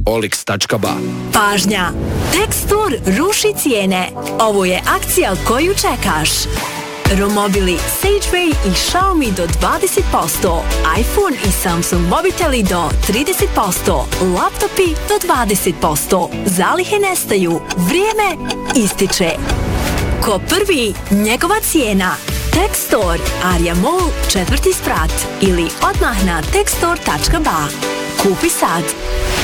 olix.ba. Pažnja! Tekstur ruši cijene. Ovo je akcija koju čekaš. Romobili Sageway i Xiaomi do 20%, iPhone i Samsung mobiteli do 30%, laptopi do 20%. Zalihe nestaju, vrijeme ističe. Ko prvi, njegova cijena. Tekstor, Arja Mall, 4. sprat ili odmah na tekstor.ba. Kupi sad.